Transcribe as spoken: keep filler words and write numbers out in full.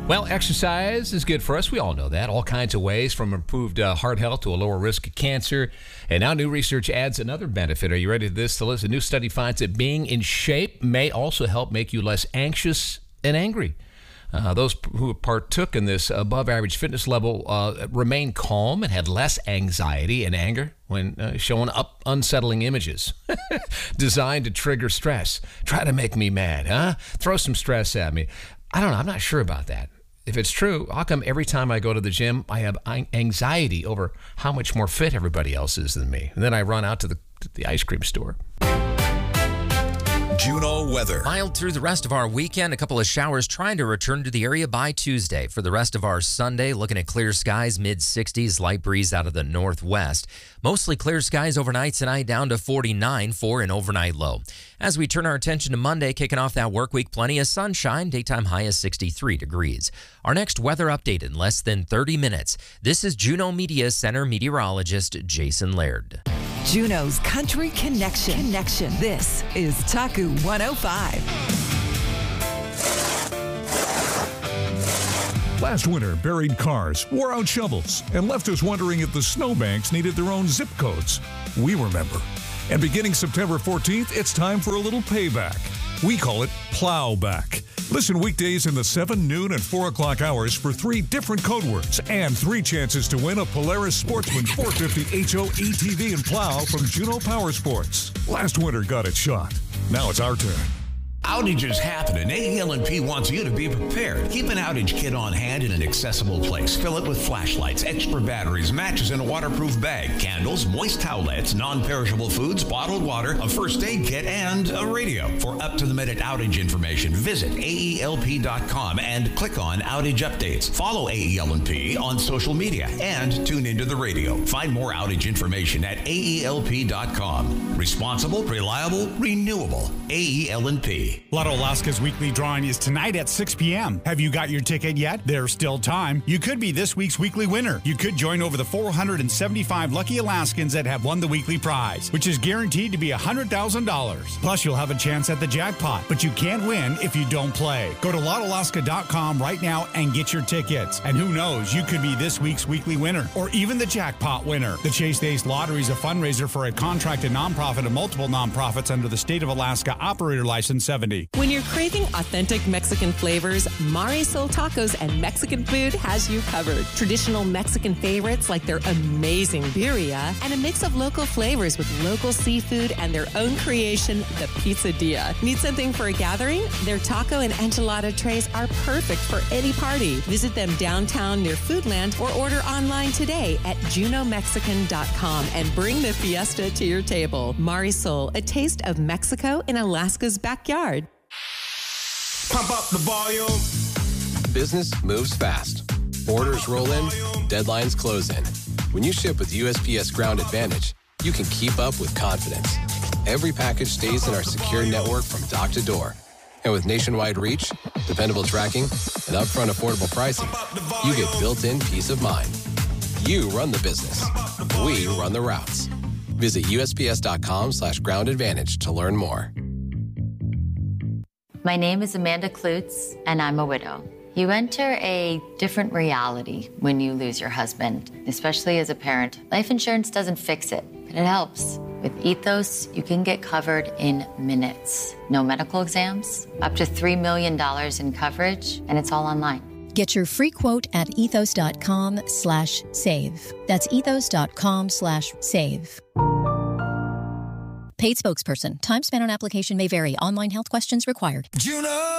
Well, exercise is good for us. We all know that. All kinds of ways, from improved uh, heart health to a lower risk of cancer. And now new research adds another benefit. Are you ready for this? So listen, a new study finds that being in shape may also help make you less anxious and angry. Uh, those who partook in this above-average fitness level uh, remained calm and had less anxiety and anger when uh, showing up unsettling images designed to trigger stress. Try to make me mad, huh? Throw some stress at me. I don't know. I'm not sure about that. If it's true, how come every time I go to the gym, I have anxiety over how much more fit everybody else is than me? And then I run out to the, to the ice cream store. Juneau weather. Mild through the rest of our weekend. A couple of showers trying to return to the area by Tuesday. For the rest of our Sunday, looking at clear skies, mid sixties, light breeze out of the northwest. Mostly clear skies overnight tonight, down to forty-nine for an overnight low. As we turn our attention to Monday, kicking off that work week, plenty of sunshine. Daytime high is sixty-three degrees. Our next weather update in less than thirty minutes. This is Juneau Media Center meteorologist Jason Laird. Juneau's Country Connection. Connection. This is Taku one oh five. Last winter buried cars, wore out shovels, and left us wondering if the snowbanks needed their own zip codes. We remember. And beginning September fourteenth, it's time for a little payback. We call it Plowback. Listen weekdays in the seven, noon, and four o'clock hours for three different code words and three chances to win a Polaris Sportsman four fifty H O A T V and plow from Juneau Power Sports. Last winter got its shot. Now it's our turn. Outages happen, and A E L and P wants you to be prepared. Keep an outage kit on hand in an accessible place. Fill it with flashlights, extra batteries, matches in a waterproof bag, candles, moist towelettes, non-perishable foods, bottled water, a first aid kit, and a radio. For up-to-the-minute outage information, visit A E L P dot com and click on Outage Updates. Follow A E L and P on social media and tune into the radio. Find more outage information at A E L P dot com. Responsible, reliable, renewable. A E L and P. Lotto Alaska's weekly drawing is tonight at six p.m. Have you got your ticket yet? There's still time. You could be this week's weekly winner. You could join over the four hundred seventy-five lucky Alaskans that have won the weekly prize, which is guaranteed to be one hundred thousand dollars. Plus, you'll have a chance at the jackpot, but you can't win if you don't play. Go to Lotto Alaska dot com right now and get your tickets. And who knows, you could be this week's weekly winner or even the jackpot winner. The Chase Days Lottery is a fundraiser for a contracted nonprofit and multiple nonprofits under the State of Alaska Operator License seventy. When you're craving authentic Mexican flavors, Marisol Tacos and Mexican Food has you covered. Traditional Mexican favorites like their amazing birria and a mix of local flavors with local seafood and their own creation, the Pizzadilla. Need something for a gathering? Their taco and enchilada trays are perfect for any party. Visit them downtown near Foodland or order online today at Juneau Mexican dot com and bring the fiesta to your table. Marisol, a taste of Mexico in Alaska's backyard. Pump up the volume. Business moves fast. Orders roll in, deadlines close in. When you ship with U S P S Ground Advantage, you can keep up with confidence. Every package stays in our secure network from dock to door. And with nationwide reach, dependable tracking, and upfront affordable pricing, you get built-in peace of mind. You run the business. We run the routes. Visit U S P S dot com slash ground advantage to learn more. My name is Amanda Klutz, and I'm a widow. You enter a different reality when you lose your husband, especially as a parent. Life insurance doesn't fix it, but it helps. With Ethos, you can get covered in minutes. No medical exams, up to three million dollars in coverage, and it's all online. Get your free quote at ethos dot com slash save. That's ethos dot com slash save. Paid spokesperson. Time spent on application may vary. Online health questions required. Juneau!